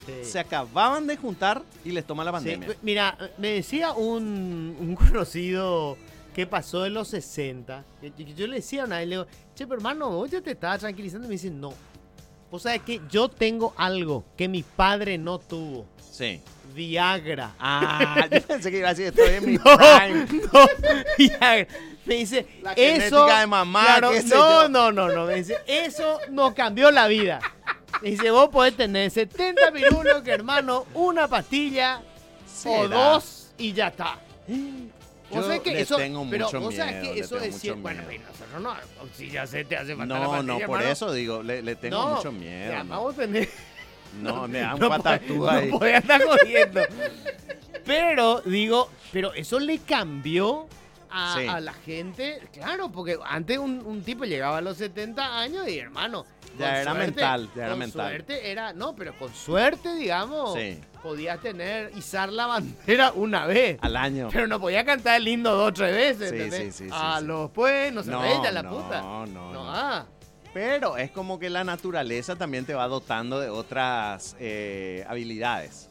Sí. se acababan de juntar y les toma la Sí, pandemia. mira, me decía un conocido que pasó en los 60, que yo le decía una vez, le digo, che, pero hermano, vos ya te estabas tranquilizando, y me dice, no. O sea, es que yo tengo algo que mi padre no tuvo. Sí. Viagra. Ah, yo pensé que iba a decir, estoy en mi No, prime. no, Viagra. Me dice, La eso... genética de mamá, claro, qué sé no, yo. no, me dice, eso nos cambió la vida. Me dice, vos podés tener 70 pirulos, que hermano, una pastilla o ¿Será? dos y ya está. Yo le tengo pero mucho vos sabés miedo, que le eso tengo decía, mucho bueno, miedo. pero nosotros no, si ya se te hace falta la No, pastilla, no, por hermano. eso digo, le tengo No, mucho miedo. además No, vos tenés... no, me da un no patatú ahí. No podía estar jodiendo. Pero, digo, pero eso le cambió Sí. a la gente. Claro, porque antes un tipo llegaba a los 70 años y, hermano, Ya con era suerte- mental, ya era con mental. suerte era, no, pero con suerte, digamos, Sí. podías izar la bandera una vez. Al año. Pero no podía cantar el himno 2 o 3 veces, Sí, ¿entendés? sí, sí, A sí. los pues, no se ella la no, puta. no. Pero es como que la naturaleza también te va dotando de otras habilidades.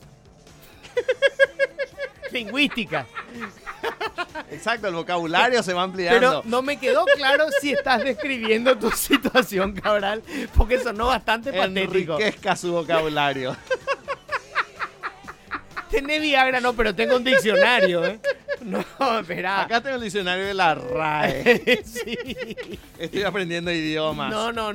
Lingüística. Exacto, el vocabulario se va ampliando. Pero no me quedó claro si estás describiendo tu situación, Cabral, porque sonó bastante patético. Enriquezca su vocabulario. Tenés Viagra, no, pero tengo un diccionario, ¿eh? No, espera. Acá tengo el diccionario de la RAE. Sí. Estoy aprendiendo idiomas.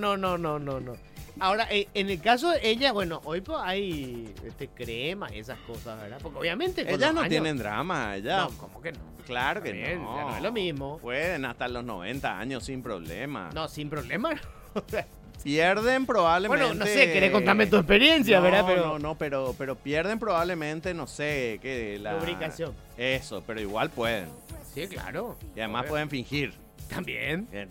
No. Ahora, en el caso de ella, bueno, hoy pues hay crema y esas cosas, ¿verdad? Porque obviamente con Ellas los no años- tienen drama, ellas. No, ¿cómo que no? Claro que Está bien, no. ya no es lo mismo. Pueden hasta los 90 años sin problema. No, sin problema. O sea, Pierden probablemente. bueno, no sé, querés contarme tu experiencia, ¿verdad? Pero pero pierden probablemente, no sé, que la lubricación. Eso, pero igual pueden. Sí, claro. Y además Obvio. pueden fingir. También. Que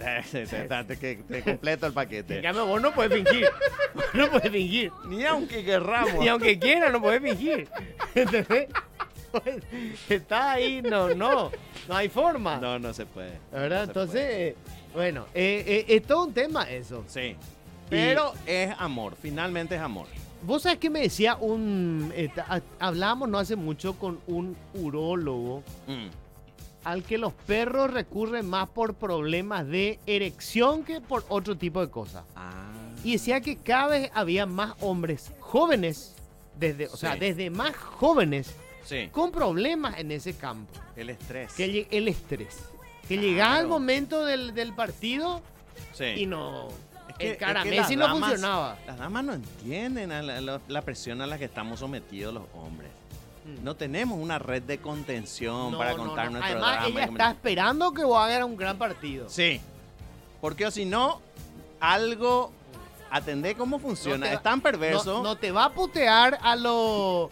te completo el En paquete. cambio, vos no podés fingir. Vos no podés fingir. Ni aunque querramos. Ni aunque quiera, no podés fingir. ¿Entendés? Pues, está ahí, no hay forma. No se puede. ¿Verdad? No se Entonces, bueno, es todo un tema eso. puede. Sí. Pero es amor, finalmente es amor. Vos sabés que me decía hablábamos no hace mucho con un urólogo Mm. al que los perros recurren más por problemas de erección que por otro tipo de cosas. Ah. Y decía que cada vez había más hombres jóvenes, desde más jóvenes, Sí, con problemas en ese campo. el estrés. El estrés. Que Claro. llegaba el momento del partido Sí. y no... Es el que caramel las sí no damas- funcionaba. Las damas no entienden a la presión a la que estamos sometidos los hombres. No tenemos una red de contención No, para no, contar no. nuestro Además, drama. ella está esperando que vos hagas un gran partido. Sí. Porque o si no, algo... Atendé cómo funciona. No te va- Es tan perverso. No te va a putear a los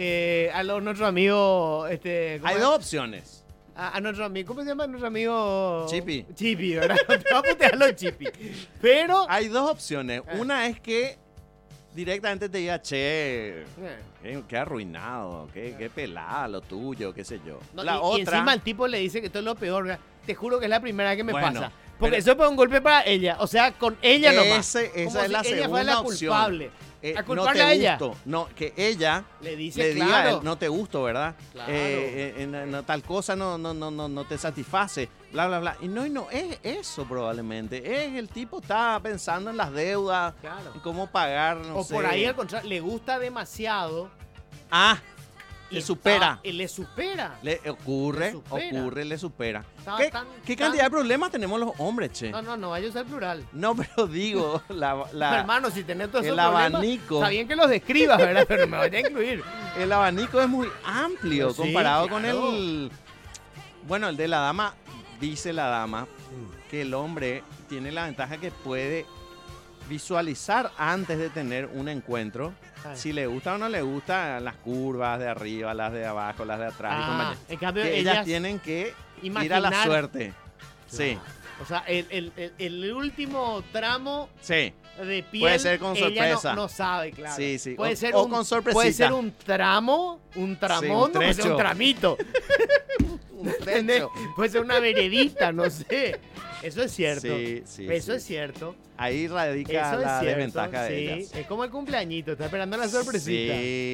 nuestros amigos. ¿Cómo Hay es? dos opciones. A nuestro amigo, ¿cómo se llama nuestro amigo? Chipi. Chipi, ¿verdad? No te va a putear a los Chipi. Pero. Hay dos opciones. Una es que directamente te diga, che, qué arruinado, qué pelada lo tuyo, qué sé yo. No, La y otra... encima el tipo le dice que esto es lo peor. ¿verdad? Te juro que es la primera vez que me Bueno, pasa. Porque pero- eso es un golpe para ella. O sea, con ella nomás. Esa Como es la si ella segunda fuera la opción. culpable. A no culparle te a ella. gusto. No, que ella Le dice, le diga, claro. no te gusto, ¿verdad? Claro. No, tal cosa no te satisface, bla, bla, bla. Y no es eso probablemente. Es el tipo está pensando en las deudas, Claro. en cómo pagar, no O sé. por ahí al contrario, le gusta demasiado. Ah, y le supera. Le supera. Le ocurre, Le supera. Estaba ¿Qué, tan- qué tan- cantidad de problemas tenemos los hombres, che? No vaya a usar plural. No, pero digo, No, hermano, si tenés todos el esos problemas, abanico. está bien que los describas, ¿verdad? Pero me vaya a incluir. El abanico es muy amplio Sí, comparado claro. con el... Bueno, el de la dama, dice la dama, que el hombre tiene la ventaja que puede visualizar antes de tener un encuentro Ah. si le gusta o no le gusta las curvas de arriba, las de abajo, las de atrás. y compañía. En cambio, Que ellas ellas tienen que ir imaginar- a la suerte. Sí, O sea, el último tramo sí. de piel. Puede ser con ella sorpresa. No sabe, claro. Sí, sí. Puede O- ser o con sorpresita. Puede ser un tramo, un tramón, un puede ser un trecho. tramito. Un ¿Entendés? trecho. Puede ser una veredita, no sé. Eso es cierto. Sí, sí, Eso sí. es cierto. Ahí radica Eso es la cierto. desventaja de Sí, ellas. es como el cumpleañito, está esperando la sorpresita. Sí.